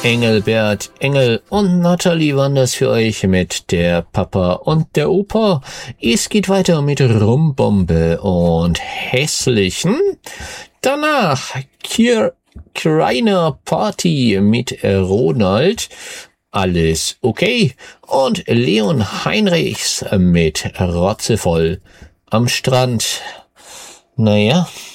Engelbert Engel und Nathalie waren das für euch mit der Papa und der Opa. Es geht weiter mit Rumbombe und Hässlichen. Danach Kreiner Party mit Ronald. Alles okay. Und Leon Heinrichs mit Rotzevoll am Strand. Naja,